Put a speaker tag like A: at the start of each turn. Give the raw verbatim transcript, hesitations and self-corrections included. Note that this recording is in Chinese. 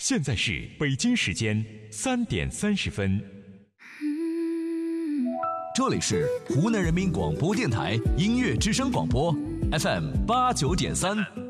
A: 现在是北京时间三点三十分。
B: 这里是湖南人民广播电台音乐之声广播 F M 八九点三。